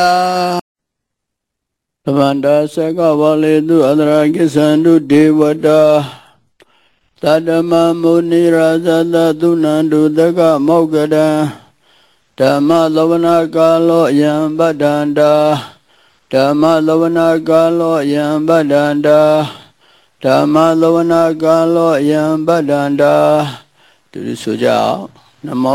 ဗန္တာသကဝလေတုအတရာကိသန္တုဒေဝတာသတ္တမမုနိရာဇတသုနန္တုတကမောက္ကတံဓမ္မသဝနာကာလောယံပတ္တန္တာဓမ္မသဝနာကာလောယံပတ္တန္တာဓမ္မသဝနာကာလောယံပတ္တန္တာသူဆိုကြအောင်နမော